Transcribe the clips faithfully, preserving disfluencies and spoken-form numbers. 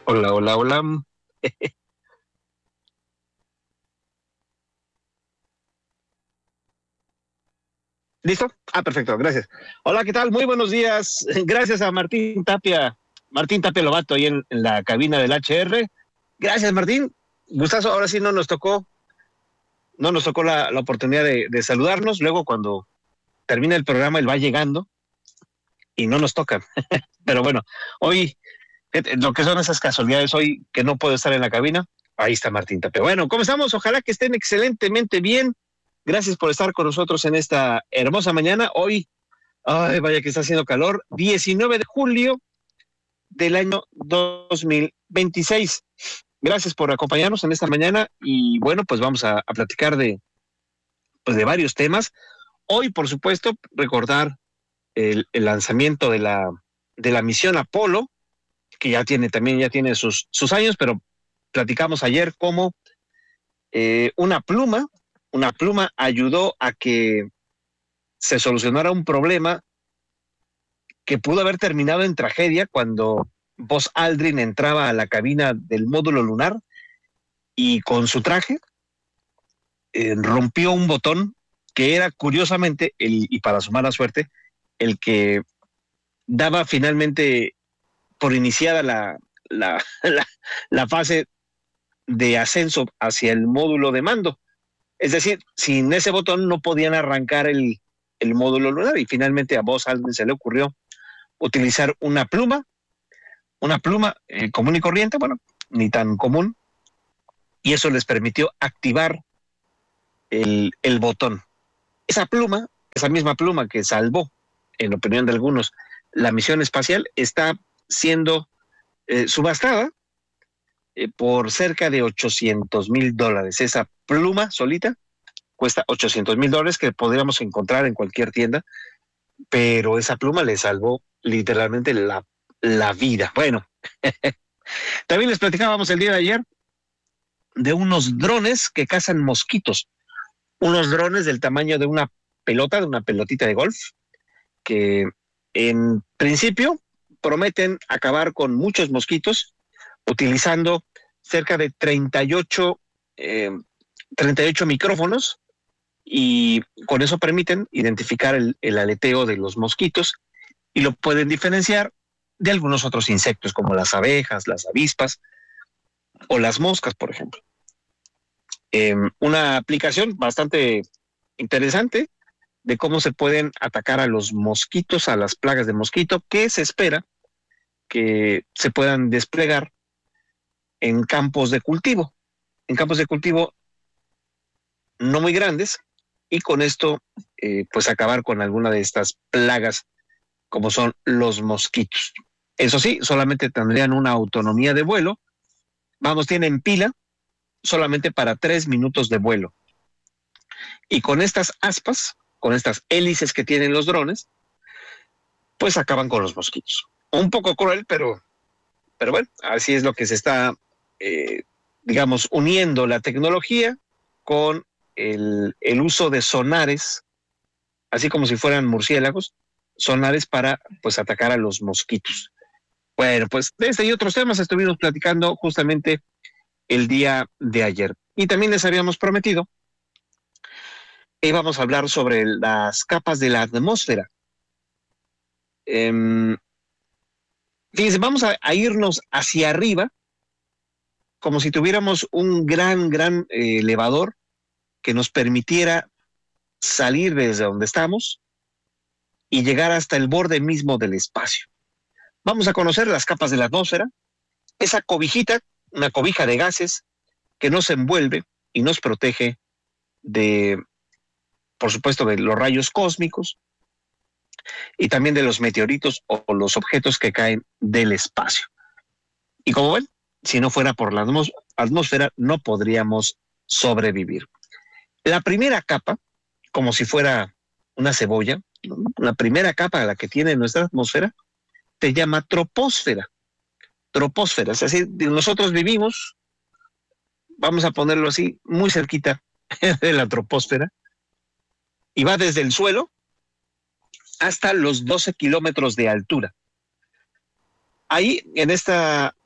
Hola, hola, hola. ¿Listo? Ah, perfecto, gracias. Hola, ¿qué tal? Muy buenos días. Gracias a Martín Tapia, Martín Tapia Lobato, ahí en, en la cabina del H R. Gracias, Martín. Gustazo, ahora sí no nos tocó, no nos tocó la, la oportunidad de, de saludarnos. Luego, cuando termina el programa, él va llegando y no nos toca. Pero bueno, hoy, eh, lo que son esas casualidades, hoy que no puedo estar en la cabina, ahí está Martín Tapia. Bueno, ¿cómo estamos? Ojalá que estén excelentemente bien. Gracias por estar con nosotros en esta hermosa mañana. Hoy, ay, vaya que está haciendo calor. diecinueve de julio del año dos mil veintiséis. Gracias por acompañarnos en esta mañana y bueno, pues vamos a, a platicar de, pues de varios temas. Hoy, por supuesto, recordar el, el lanzamiento de la, de la misión Apolo, que ya tiene también ya tiene sus, sus años, pero platicamos ayer cómo eh, una pluma, una pluma ayudó a que se solucionara un problema que pudo haber terminado en tragedia cuando Buzz Aldrin entraba a la cabina del módulo lunar y con su traje eh, rompió un botón que era curiosamente, el, y para su mala suerte, el que daba finalmente por iniciada la, la, la, la fase de ascenso hacia el módulo de mando. Es decir, sin ese botón no podían arrancar el, el módulo lunar y finalmente a Buzz Aldrin se le ocurrió utilizar una pluma, una pluma eh, común y corriente, bueno, ni tan común, y eso les permitió activar el, el botón. Esa pluma, esa misma pluma que salvó, en opinión de algunos, la misión espacial, está siendo eh, subastada eh, por cerca de ochocientos mil dólares. Esa pluma solita cuesta ochocientos mil dólares que podríamos encontrar en cualquier tienda, pero esa pluma le salvó literalmente la, la vida. Bueno, también les platicábamos el día de ayer de unos drones que cazan mosquitos, unos drones del tamaño de una pelota, de una pelotita de golf, que en principio prometen acabar con muchos mosquitos utilizando cerca de treinta y ocho, eh, treinta y ocho micrófonos y con eso permiten identificar el, el aleteo de los mosquitos y lo pueden diferenciar de algunos otros insectos como las abejas, las avispas o las moscas, por ejemplo. Eh, una aplicación bastante interesante de cómo se pueden atacar a los mosquitos, a las plagas de mosquito, que se espera que se puedan desplegar en campos de cultivo, en campos de cultivo no muy grandes, y con esto, eh, pues acabar con alguna de estas plagas como son los mosquitos. Eso sí, solamente tendrían una autonomía de vuelo, vamos, tienen pila solamente para tres minutos de vuelo. Y con estas aspas, con estas hélices que tienen los drones, pues acaban con los mosquitos. Un poco cruel, pero, pero bueno, así es lo que se está, eh, digamos, uniendo la tecnología con el, el uso de sonares, así como si fueran murciélagos, sonares para pues atacar a los mosquitos. Bueno, pues de este y otros temas estuvimos platicando justamente el día de ayer. Y también les habíamos prometido que íbamos a hablar sobre las capas de la atmósfera. Eh, fíjense, vamos a, a irnos hacia arriba, como si tuviéramos un gran, gran eh, elevador que nos permitiera salir desde donde estamos y llegar hasta el borde mismo del espacio. Vamos a conocer las capas de la atmósfera, esa cobijita, una cobija de gases que nos envuelve y nos protege de, por supuesto, de los rayos cósmicos y también de los meteoritos o los objetos que caen del espacio. Y como ven, si no fuera por la atmós- atmósfera, no podríamos sobrevivir. La primera capa, como si fuera una cebolla, ¿no? La primera capa, la que tiene nuestra atmósfera, se llama troposfera. Troposfera, es decir, nosotros vivimos, vamos a ponerlo así, muy cerquita de la troposfera, y va desde el suelo hasta los doce kilómetros de altura. Ahí, en esta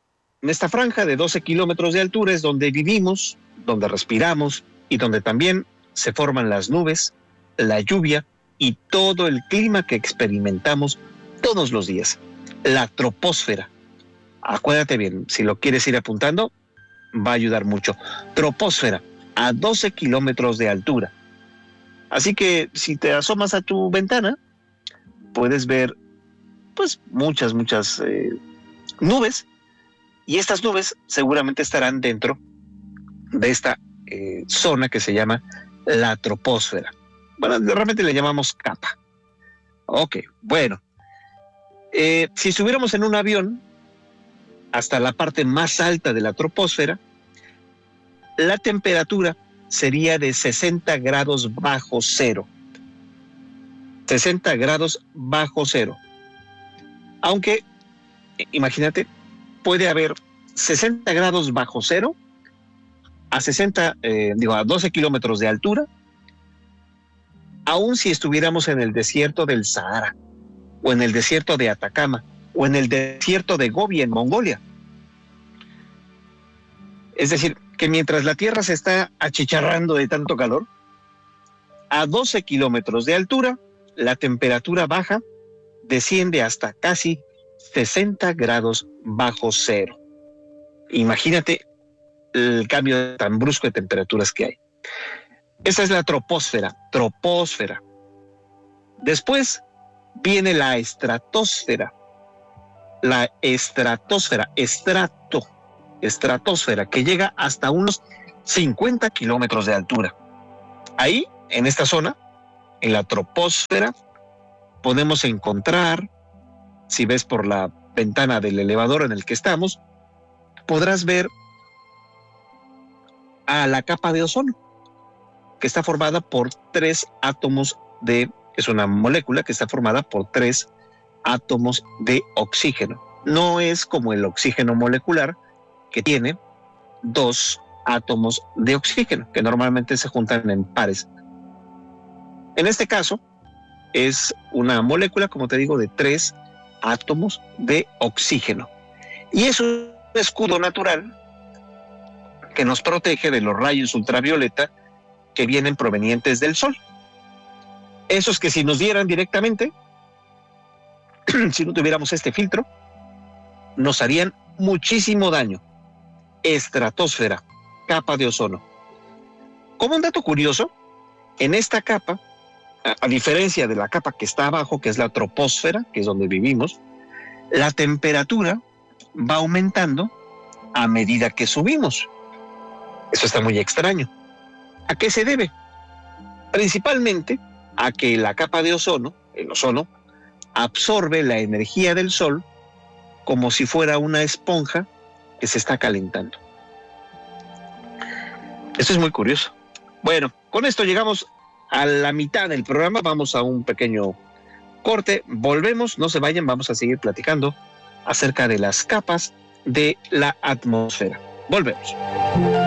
en esta franja de doce kilómetros de altura es donde vivimos, donde respiramos y donde también se forman las nubes, la lluvia y todo el clima que experimentamos todos los días. La troposfera. Acuérdate bien, si lo quieres ir apuntando, va a ayudar mucho. Troposfera, a doce kilómetros de altura. Así que si te asomas a tu ventana, puedes ver pues muchas, muchas eh, nubes, y estas nubes seguramente estarán dentro de esta eh, zona que se llama la troposfera. Bueno, realmente le llamamos capa. Ok, bueno. Eh, si estuviéramos en un avión hasta la parte más alta de la troposfera, la temperatura sería de sesenta grados bajo cero. sesenta grados bajo cero. Aunque, imagínate, puede haber sesenta grados bajo cero a sesenta, eh, digo, a doce kilómetros de altura, aun si estuviéramos en el desierto del Sahara, o en el desierto de Atacama, o en el desierto de Gobi en Mongolia. Es decir, que mientras la Tierra se está achicharrando de tanto calor, a doce kilómetros de altura, la temperatura baja desciende hasta casi sesenta grados bajo cero. Imagínate el cambio tan brusco de temperaturas que hay. Esa es la troposfera, troposfera. Después viene la estratosfera. La estratosfera, estrato, estratosfera, que llega hasta unos cincuenta kilómetros de altura. Ahí, en esta zona, en la troposfera, podemos encontrar, si ves por la ventana del elevador en el que estamos, podrás ver a la capa de ozono, que está formada por tres átomos de, es una molécula que está formada por tres átomos de oxígeno. No es como el oxígeno molecular, que tiene dos átomos de oxígeno, que normalmente se juntan en pares. En este caso, es una molécula, como te digo, de tres átomos de oxígeno. Y es un escudo natural que nos protege de los rayos ultravioleta que vienen provenientes del sol. Esos que si nos dieran directamente, si no tuviéramos este filtro, nos harían muchísimo daño. Estratosfera, capa de ozono. Como un dato curioso, en esta capa, a, a diferencia de la capa que está abajo, que es la troposfera, que es donde vivimos, la temperatura va aumentando a medida que subimos. Eso está muy extraño. ¿A qué se debe? Principalmente a que la capa de ozono, el ozono, absorbe la energía del sol como si fuera una esponja que se está calentando. Esto es muy curioso. Bueno, con esto llegamos a la mitad del programa. Vamos a un pequeño corte. Volvemos, no se vayan, vamos a seguir platicando acerca de las capas de la atmósfera. Volvemos.